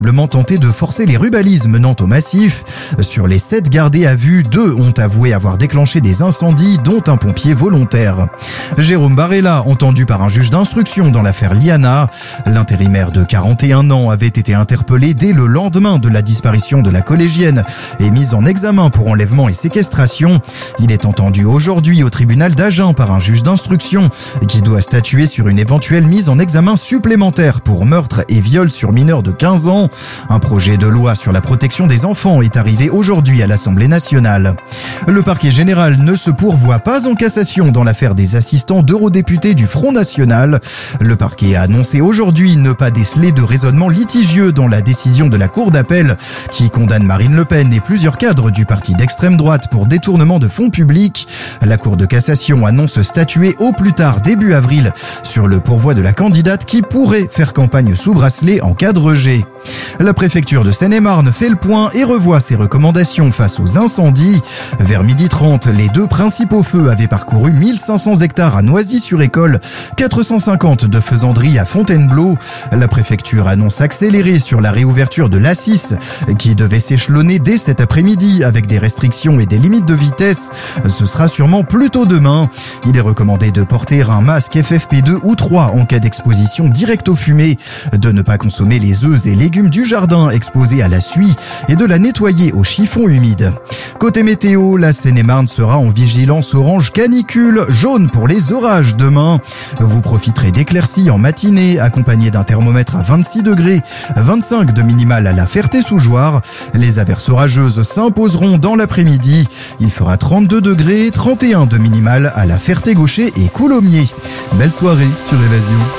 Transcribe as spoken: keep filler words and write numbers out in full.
tenté de forcer les rubalises menant au massif. Sur les sept gardés à vue, deux ont avoué avoir déclenché des incendies, dont un pompier volontaire. Jérôme Barella, entendu par un juge d'instruction dans l'affaire Liana. L'intérimaire de quarante et un ans avait été interpellé dès le lendemain de la disparition de la collégienne et mis en examen pour enlèvement et séquestration. Il est entendu aujourd'hui au tribunal d'Agen par un juge d'instruction qui doit statuer sur une éventuelle mise en examen supplémentaire pour meurtre et viol sur mineur de quinze ans. Un projet de loi sur la protection des enfants est arrivé aujourd'hui à l'Assemblée nationale. Le parquet général ne se pourvoit pas en cassation dans l'affaire des assistants d'eurodéputés du Front National. Le parquet a annoncé aujourd'hui ne pas déceler de raisonnement litigieux dans la décision de la Cour d'appel qui condamne Marine Le Pen et plusieurs cadres du parti d'extrême droite pour détournement de fonds publics. La Cour de cassation annonce statuer au plus tard début avril sur le pourvoi de la candidate qui pourrait faire campagne sous bracelet en cas de rejet. La préfecture de Seine-et-Marne fait le point et revoit ses recommandations face aux incendies. Vers midi trente, les deux principaux feux avaient parcouru mille cinq cents hectares à Noisy-sur-École, quatre cent cinquante de Faisanderie à Fontainebleau. La préfecture annonce accélérer sur la réouverture de l'A six, qui devait s'échelonner dès cet après-midi avec des restrictions et des limites de vitesse. Ce sera sûrement plutôt demain. Il est recommandé de porter un masque F F P deux ou trois en cas d'exposition directe aux fumées, de ne pas consommer les œufs et légumes du jardin exposés à la suie et de la nettoyer au chiffon humide. Côté météo, la Seine-et-Marne sera en vigilance orange canicule, jaune pour les orages demain. Vous profiterez d'éclaircies en matinée, accompagnées d'un thermomètre à vingt-six degrés, vingt-cinq de minimal à la Ferté-sous-Jouarre. Les averses orageuses s'imposeront dans l'après-midi. Il fera trente-deux degrés, trente et un de minimal à la Ferté-Gaucher et Coulommiers. Belle soirée sur Évasion.